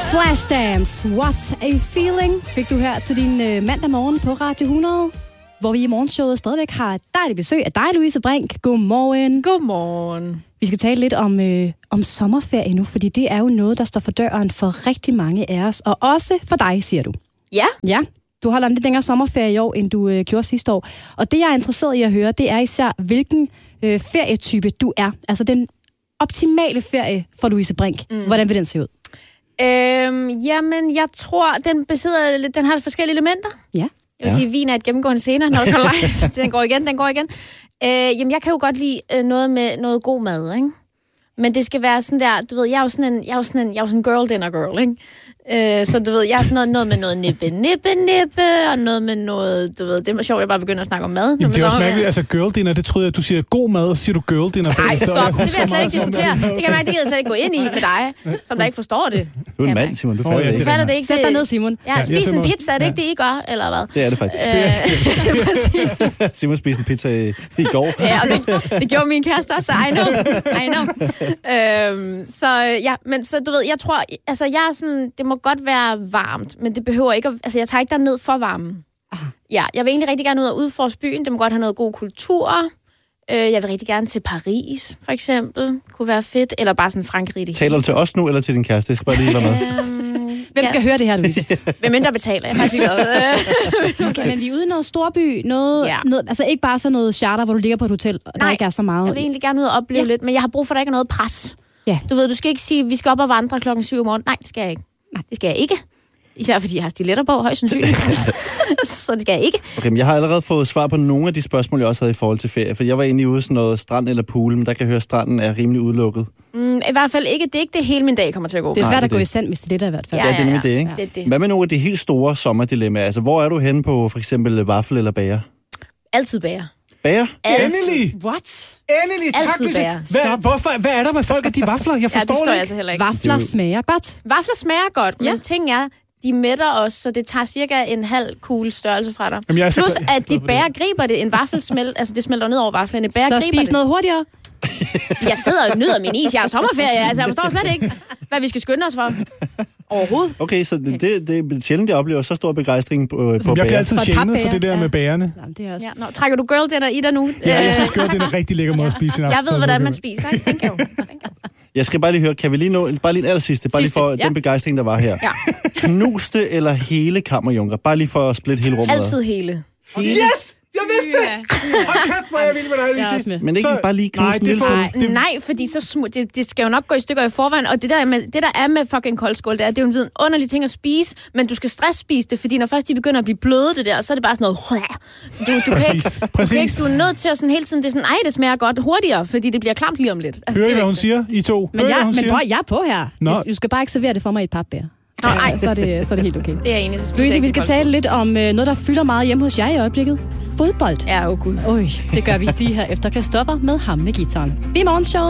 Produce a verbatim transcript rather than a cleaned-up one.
Flashdance, what a feeling, fik du her til din øh, mandag morgen på Radio hundrede, hvor vi i morgenshowet stadigvæk har et dejligt besøg af dig, Louise Brink. Godmorgen. Godmorgen. Vi skal tale lidt om, øh, om sommerferie nu, fordi det er jo noget, der står for døren for rigtig mange af os, og også for dig, siger du. Ja. Ja, du holder en lidt længere sommerferie i år, end du øh, gjorde sidste år. Og det, jeg er interesseret i at høre, det er især, hvilken øh, ferietype du er. Altså den optimale ferie for Louise Brink. Mm. Hvordan vil den se ud? Øhm, jamen, jeg tror, den besidder, den har forskellige elementer. Ja. Jeg vil ja. sige, vin er et gennemgående scener, når det går live. Den går igen, den går igen. Øh, jamen, jeg kan jo godt lide øh, noget med noget god mad, ikke? Men det skal være sådan der, du ved, jeg er jo sådan en, jeg er jo sådan en, jeg er jo sådan en girl dinner girl, ikke? Øh, så du ved, jeg er sådan noget, noget med noget nippe, nippe, nippe, og noget med noget, du ved, det er sjovt, jeg bare begynder at snakke om mad. Jamen, det er også mærkeligt, altså girl dinner, det troede jeg, at du siger god mad, og så siger du girl dinner. Nej, stop, det vil jeg slet ikke diskutere. Det kan jeg, det kan jeg slet ikke gå ind i med dig, som der ikke forstår det. Du er en mand, Simon, du fatter oh, ja, det ikke. Du fatter det ikke. Sæt dig ned, Simon. Ja, spis en pizza, er det ikke det, I gør, eller hvad? Det er det faktisk. Øh, Simon spiste en pizza i, i går. Ja, og det, det gjorde min kæreste også, I know, I know. Øhm, så ja, men så du ved, jeg tror, altså jeg er sådan, det må godt være varmt, men det behøver ikke at, altså jeg tager ikke derned for varmen. Aha. Ja, jeg vil egentlig rigtig gerne ud og udforske byen, det må godt have noget god kultur. Øh, jeg vil rigtig gerne til Paris, for eksempel. Kunne være fedt, eller bare sådan Frankrig. Det Taler du til os nu, eller til din kæreste? Jeg skal bare lige være med. Øhm, Hvem skal ja. høre det her, Louise? Hvem mindre betaler, jeg faktisk ligeglad. Okay, men vi er ude i noget storby, noget, ja. noget, altså ikke bare sådan noget charter, hvor du ligger på et hotel, og Nej, der ikke er så meget. Jeg vil egentlig gerne ud og opleve ja. lidt, men jeg har brug for, at der ikke er noget pres. Ja. Du ved, du skal ikke sige, at vi skal op og vandre klokken syv om morgenen. Nej, det skal jeg ikke. Nej, det skal jeg ikke. Især fordi jeg har stiletter på, højst sandsynligt. Så det skal jeg ikke. Okay, men jeg har allerede fået svar på nogle af de spørgsmål, jeg også havde i forhold til ferie. For jeg var egentlig ude sådan noget strand eller pool, men der kan jeg høre, at stranden er rimelig udelukket. Mm, I hvert fald ikke. Det er ikke det hele min dag kommer til at gå. Det er svært Nej, det at gå det. i sand med stiletter i hvert fald. Ja, ja, ja. Det er nemlig det, ikke? Ja. Det, det. Hvad med nogle af de helt store sommerdilemmaer? Altså, hvor er du henne på for eksempel vaffel eller bager? Altid bager. Bager? Endelig! What? Endelig, tak. Altid bager. Hvad, hvorfor, hvad er der med folk af de vafler? Jeg forstår ja, det forstår det jeg altså heller ikke. Vafler smager godt. Vafler smager godt, men ja. ting er, de mætter os, så det tager cirka en halv kugle størrelse fra dig. Jamen, Plus, at dit bager griber det, en vaffel smelt, altså det smelter ned over vaflen. Et bager så griber spis det. noget hurtigere. Jeg sidder og nyder min is. Jeg har sommerferie, altså jeg forstår slet ikke, hvad vi skal skynde os for. Overhovedet. Okay, så det, det, det er sjældent, jeg oplever så stor begejstring på, på jeg bager. Jeg bliver altid sjældent for det der ja. med bagerne. Jamen, det er også... ja, nå, trækker du girl dinner i dig nu? Ja, jeg synes girl dinner er rigtig lækker måde at spise. Jeg ved, hvordan man spiser. Ikke? Den kan jo. Den kan jo. Jeg skal bare lige høre, kan vi lige nå, bare lige en aller sidste, bare lige for ja. den begejstring, der var her. Ja. Knuste eller hele kammerjunker? Bare lige for at splitte hele rummet. Altid hele. hele. Yes! Jeg vidste det! Hold kæft, hvor jeg vil med dig, Lise. Men ikke så, bare lige knuse en lille smule? Nej, fordi så smu- det, det skal jo nok gå i stykker i forvejen, og det der, med, det der er med fucking koldskål, det er, det er jo en vidunderlig ting at spise, men du skal stressspise det, fordi når først de begynder at blive bløde, det der, så er det bare sådan noget... Så du, du, kan ikke, du, kan ikke, du er nødt til at sådan hele tiden, det er sådan, ej, det smager godt hurtigere, fordi det bliver klamt lige om lidt. Altså, Hører I, hvad hun siger, I to? Men, jeg, I, men prøv, jeg er på her. Nå. Du skal bare ikke servere det for mig i et papbær. Nå, ej. Så er det, så er det helt okay. Det er enig. Louise, vi skal tale lidt om øh, noget, der fylder meget hjemme hos jer i øjeblikket. Fodbold. Ja, åh oh, gud. Øj, det gør vi lige her efter Christoffer med ham med guitaren. Vi er morgenshowet.